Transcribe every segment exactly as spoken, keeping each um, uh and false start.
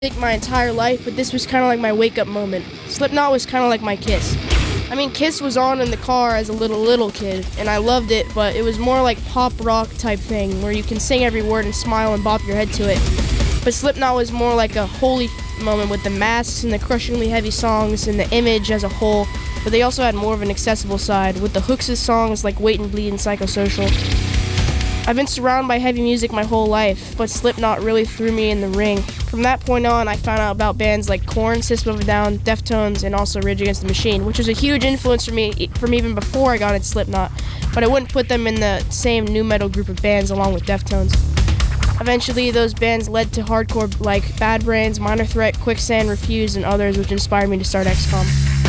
My entire life, but this was kind of like my wake-up moment. Slipknot was kind of like my Kiss. I mean, Kiss was on in the car as a little, little kid, and I loved it, but it was more like pop rock type thing, where you can sing every word and smile and bop your head to it. But Slipknot was more like a holy moment with the masks and the crushingly heavy songs and the image as a whole, but they also had more of an accessible side, with the Hooks' songs like Wait and Bleed and Psychosocial. I've been surrounded by heavy music my whole life, but Slipknot really threw me in the ring. From that point on, I found out about bands like Korn, System of a Down, Deftones, and also Rage Against the Machine, which was a huge influence for me from even before I got into Slipknot, but I wouldn't put them in the same nu metal group of bands along with Deftones. Eventually, those bands led to hardcore like Bad Brains, Minor Threat, Quicksand, Refused, and others, which inspired me to start X COM.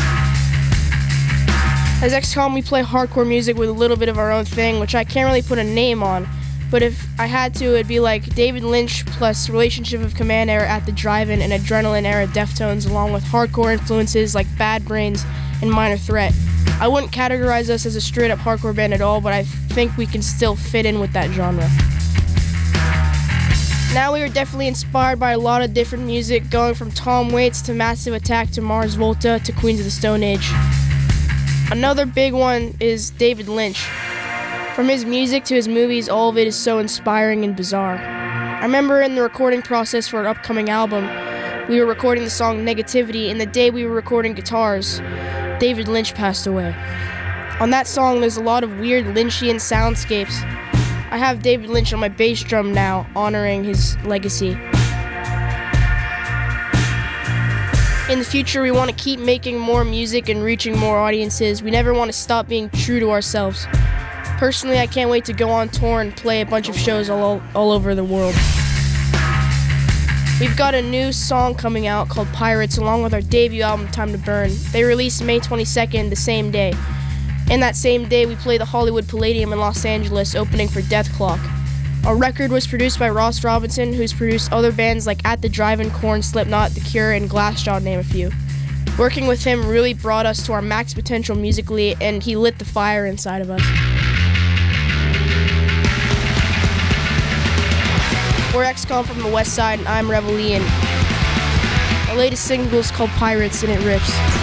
As X COM, we play hardcore music with a little bit of our own thing, which I can't really put a name on, but if I had to, it'd be like David Lynch plus Relationship of Command era At the Drive-In and Adrenaline era Deftones, along with hardcore influences like Bad Brains and Minor Threat. I wouldn't categorize us as a straight-up hardcore band at all, but I think we can still fit in with that genre. Now we are definitely inspired by a lot of different music, going from Tom Waits to Massive Attack to Mars Volta to Queens of the Stone Age. Another big one is David Lynch. From his music to his movies, all of it is so inspiring and bizarre. I remember in the recording process for our upcoming album, we were recording the song Negativity, and the day we were recording guitars, David Lynch passed away. On that song, there's a lot of weird Lynchian soundscapes. I have David Lynch on my bass drum now, honoring his legacy. In the future, we want to keep making more music and reaching more audiences. We never want to stop being true to ourselves. Personally, I can't wait to go on tour and play a bunch of shows all, all over the world. We've got a new song coming out called Pirates, along with our debut album, Time to Burn. They released May twenty-second, the same day. And that same day, we play the Hollywood Palladium in Los Angeles, opening for Deathclock. Our record was produced by Ross Robinson, who's produced other bands like At the Drive-In, Korn, Slipknot, The Cure, and Glassjaw, to name a few. Working with him really brought us to our max potential musically, and he lit the fire inside of us. We're X COM from the West Side, and I'm Rebelian. Our latest single is called Pirates, and it rips.